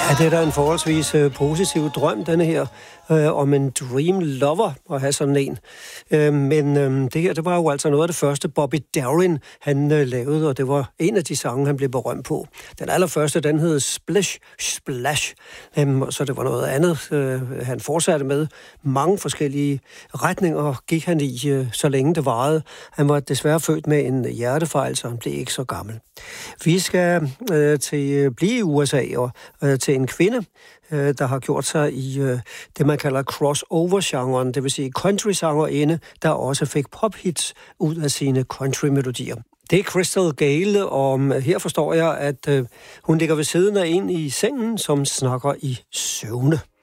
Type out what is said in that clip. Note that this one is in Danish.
Ja, det er da en forholdsvis positiv drøm, denne her, om en dream lover at have sådan en. Men det her, det var jo altså noget af det første, Bobby Darin, han lavede, og det var en af de sange, han blev berømt på. Den allerførste, den hed Splish Splash, så det var noget andet, han fortsatte med. Mange forskellige retninger gik han i, så længe det varede. Han var desværre født med en hjertefejl, så han blev ikke så gammel. Vi skal blive i USA og til en kvinde, der har gjort sig i det, man kalder crossover-genren, det vil sige country-sangerinde, der også fik pop-hits ud af sine country-melodier. Det er Crystal Gayle, og her forstår jeg, at hun ligger ved siden af en i sengen, som snakker i søvne.